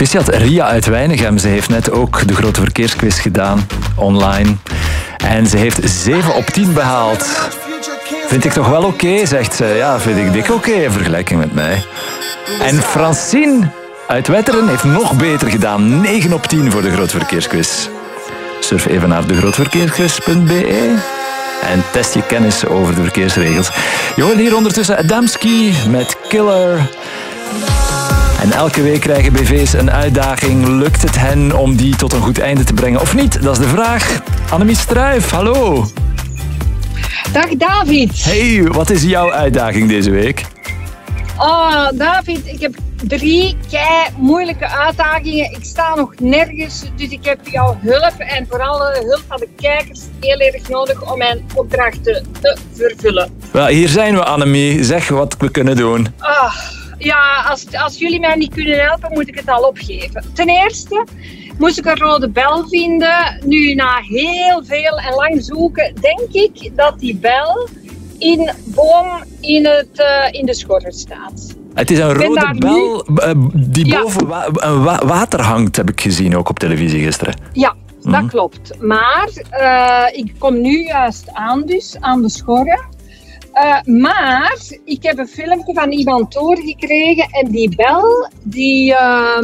Proficiat, Ria uit Weinigem. Ze heeft net ook de grote verkeersquiz gedaan, online. En ze heeft 7 op 10 behaald. Vind ik toch wel oké, zegt ze. Ja, vind ik dik oké in vergelijking met mij. En Francine uit Wetteren heeft nog beter gedaan. 9 op 10 voor de grote verkeersquiz. Surf even naar degrootverkeersquiz.be en test je kennis over de verkeersregels. Je hoort hier ondertussen Adamski met Killer. En elke week krijgen BV's een uitdaging. Lukt het hen om die tot een goed einde te brengen of niet? Dat is de vraag. Annemie Struijf, hallo. Dag David. Hey, wat is jouw uitdaging deze week? Oh, David, ik heb 3 moeilijke uitdagingen. Ik sta nog nergens, dus ik heb jouw hulp en vooral de hulp van de kijkers heel erg nodig om mijn opdrachten te vervullen. Wel, hier zijn we, Annemie. Zeg wat we kunnen doen. Ja, als jullie mij niet kunnen helpen, moet ik het al opgeven. Ten eerste moest ik een rode bel vinden. Nu, na heel veel en lang zoeken, denk ik dat die bel in boom in de schorre staat. Het is een rode bel die boven water hangt, heb ik gezien, ook op televisie gisteren. Ja, dat klopt. Maar ik kom nu juist aan, dus aan de schorre. Maar ik heb een filmpje van iemand doorgekregen en die bel, die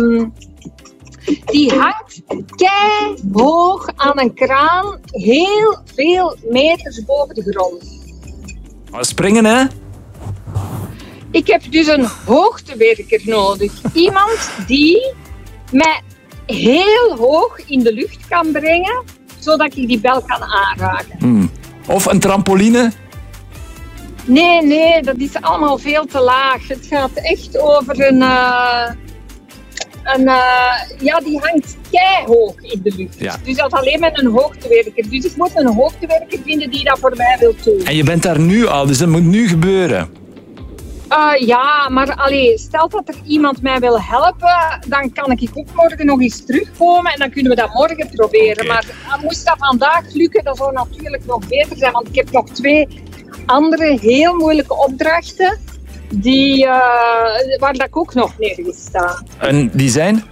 hangt keihoog aan een kraan, heel veel meters boven de grond. Springen, hè? Ik heb dus een hoogtewerker nodig. Iemand die mij heel hoog in de lucht kan brengen, zodat ik die bel kan aanraken. Of een trampoline? Nee, dat is allemaal veel te laag. Het gaat echt over die hangt keihoog in de lucht. Ja. Dus dat alleen met een hoogtewerker. Dus ik moet een hoogtewerker vinden die dat voor mij wil doen. En je bent daar nu al, dus dat moet nu gebeuren. Ja, maar stel dat er iemand mij wil helpen, dan kan ik ook morgen nog eens terugkomen en dan kunnen we dat morgen proberen. Okay. Maar moest dat vandaag lukken, dat zou natuurlijk nog beter zijn, want ik heb nog 2 andere heel moeilijke opdrachten waar dat ik ook nog nergens sta. En die zijn?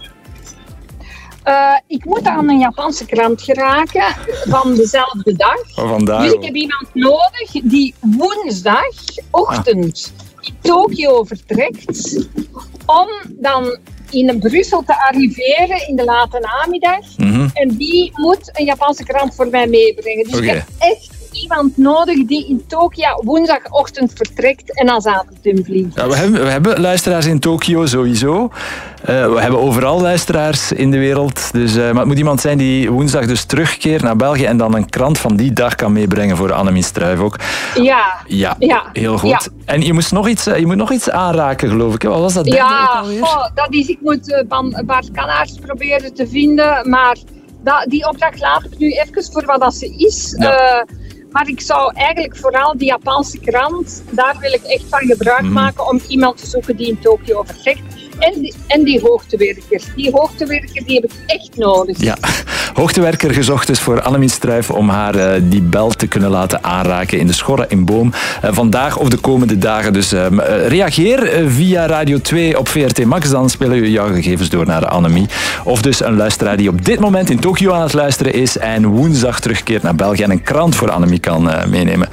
Ik moet aan een Japanse krant geraken van dezelfde dag. Vandaag, dus ik heb iemand nodig die woensdagochtend in Tokio vertrekt om dan in Brussel te arriveren in de late namiddag. En die moet een Japanse krant voor mij meebrengen. Dus ik heb echt iemand nodig die in Tokio woensdagochtend vertrekt en dan zaterdag vliegt. Ja, we hebben luisteraars in Tokio sowieso. We hebben overal luisteraars in de wereld. Dus, maar het moet iemand zijn die woensdag dus terugkeert naar België en dan een krant van die dag kan meebrengen voor Annemie Struijf ook. Ja, heel goed. Ja. En je moet nog iets aanraken, geloof ik. Wat was dat? Dat is, ik moet Bart Canaars proberen te vinden, maar die opdracht laat ik nu even voor wat dat ze is. Ja. Maar ik zou eigenlijk vooral die Japanse krant, daar wil ik echt van gebruik maken om iemand te zoeken die in Tokio vertrekt. En die hoogtewerker. Die hoogtewerker die heb ik echt nodig. Ja, hoogtewerker gezocht dus voor Annemie Struijf om haar die bel te kunnen laten aanraken in de schorre in Boom. Vandaag of de komende dagen. Dus reageer via Radio 2 op VRT Max. Dan spelen we jouw gegevens door naar Annemie. Of dus een luisteraar die op dit moment in Tokio aan het luisteren is en woensdag terugkeert naar België en een krant voor Annemie kan meenemen.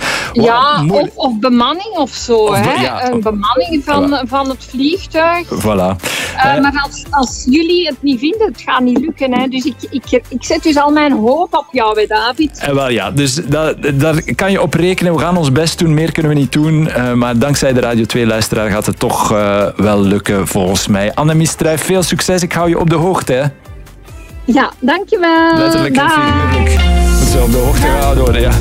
Of bemanning of zo. Een bemanning van het vliegtuig. Voilà. Maar als jullie het niet vinden, het gaat niet lukken. Hè. Dus ik zet dus al mijn hoop op jou, hè, David. Wel ja, dus daar kan je op rekenen. We gaan ons best doen, meer kunnen we niet doen. Maar dankzij de Radio 2-luisteraar gaat het toch wel lukken, volgens mij. Annemie Struijf, veel succes. Ik hou je op de hoogte. Hè. Ja, dankjewel. Letterlijk en figuurlijk. Moet zo op de hoogte gehouden worden, ja.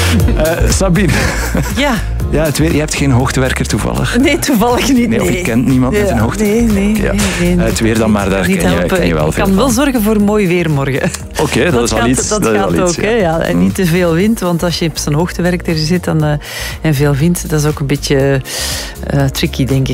Sabine. Ja. Ja, het weer. Je hebt geen hoogtewerker toevallig? Nee, toevallig niet. Nee, of je kent niemand met een hoogte? Nee. Het weer dan maar, daar kan je wel veel Ik kan wel zorgen voor mooi weer morgen. Oké, dat is al iets. Dat gaat ook, ja. En niet te veel wind, want als je op zo'n hoogtewerker zit en veel wind, dat is ook een beetje tricky, denk ik.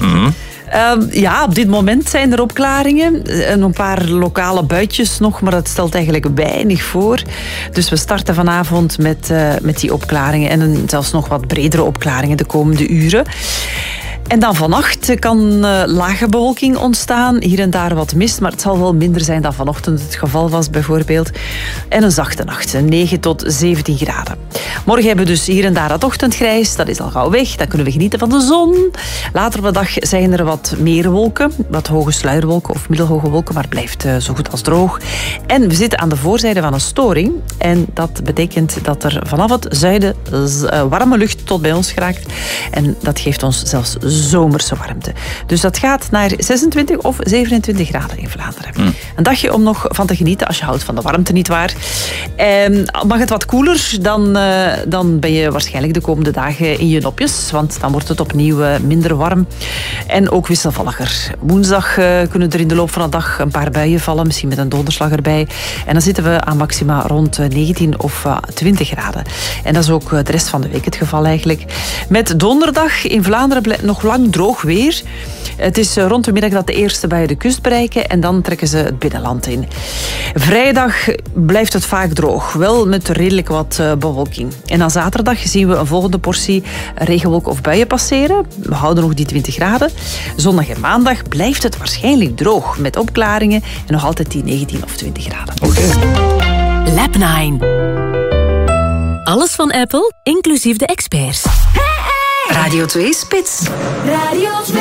Op dit moment zijn er opklaringen. Een paar lokale buitjes nog, maar dat stelt eigenlijk weinig voor. Dus we starten vanavond met die opklaringen en zelfs nog wat bredere opklaringen de komende uren. En dan vannacht kan lage bewolking ontstaan. Hier en daar wat mist, maar het zal wel minder zijn dan vanochtend het geval was bijvoorbeeld. En een zachte nacht, 9 tot 17 graden. Morgen hebben we dus hier en daar het ochtendgrijs. Dat is al gauw weg. Dan kunnen we genieten van de zon. Later op de dag zijn er wat meer wolken. Wat hoge sluierwolken of middelhoge wolken, maar het blijft zo goed als droog. En we zitten aan de voorzijde van een storing. En dat betekent dat er vanaf het zuiden warme lucht tot bij ons geraakt. En dat geeft ons zelfs zomerse warmte. Dus dat gaat naar 26 of 27 graden in Vlaanderen. Een dagje om nog van te genieten als je houdt van de warmte, nietwaar? Mag het wat koeler, dan ben je waarschijnlijk de komende dagen in je nopjes. Want dan wordt het opnieuw minder warm. En ook wisselvalliger. Woensdag kunnen er in de loop van de dag een paar buien vallen. Misschien met een donderslag erbij. En dan zitten we aan maxima rond 19 of 20 graden. En dat is ook de rest van de week het geval eigenlijk. Met donderdag in Vlaanderen nog lang droog weer. Het is rond de middag dat de eerste buien de kust bereiken en dan trekken ze het binnenland in. Vrijdag blijft het vaak droog, wel met redelijk wat bewolking. En dan zaterdag zien we een volgende portie regenwolk of buien passeren. We houden nog die 20 graden. Zondag en maandag blijft het waarschijnlijk droog met opklaringen en nog altijd die 19 of 20 graden. Lab 9. Alles van Apple, inclusief de experts. Radio 2 Spits. Radio 2.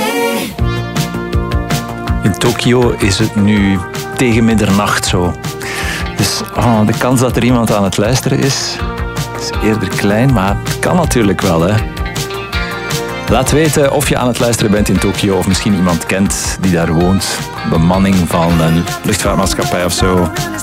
In Tokio is het nu tegen middernacht zo. Dus de kans dat er iemand aan het luisteren is eerder klein, maar het kan natuurlijk wel, hè. Laat weten of je aan het luisteren bent in Tokio of misschien iemand kent die daar woont. Bemanning van een luchtvaartmaatschappij of zo.